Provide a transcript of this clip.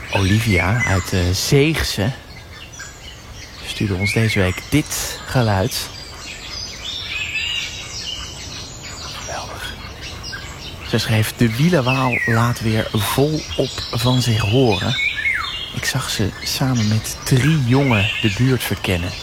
Olivia uit Zeegse stuurde ons deze week dit geluid. Geweldig. Ze schreef: de wielenwaal laat weer volop van zich horen. Ik zag ze samen met 3 jongen de buurt verkennen.